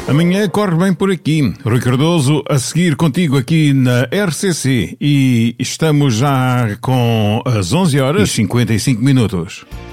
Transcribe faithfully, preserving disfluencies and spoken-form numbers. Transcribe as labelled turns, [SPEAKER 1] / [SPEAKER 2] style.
[SPEAKER 1] Amanhã corre bem por aqui. Rui Cardoso a seguir contigo aqui na R C C e estamos já com as onze horas e cinquenta e cinco minutos.